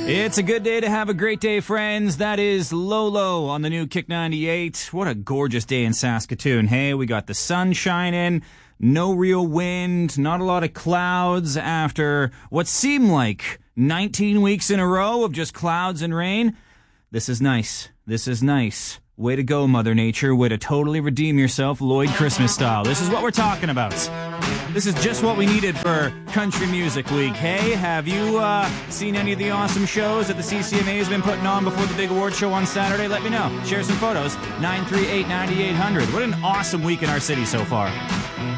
It's a good day to have a great day, friends. That is Lolo on the new Kick 98. What a gorgeous day in Saskatoon. Hey, we got the sun shining, no real wind, not a lot of clouds after what seemed like 19 weeks in a row of just clouds and rain. This is nice. This is nice. Way to go, Mother Nature. Way to totally redeem yourself, Lloyd Christmas style. This is what we're talking about. This is just what we needed for Country Music Week. Hey, have you seen any of the awesome shows that the CCMA has been putting on before the big award show on Saturday? Let me know. Share some photos. 938-9800. What an awesome week in our city so far.